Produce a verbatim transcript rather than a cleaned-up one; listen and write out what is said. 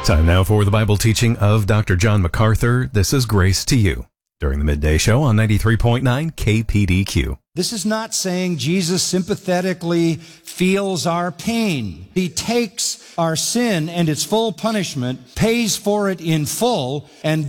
Time now for the Bible teaching of Doctor John MacArthur. This is Grace to You during the midday show on ninety-three point nine K P D Q. This is not saying Jesus sympathetically feels our pain. He takes our sin and its full punishment, pays for it in full, and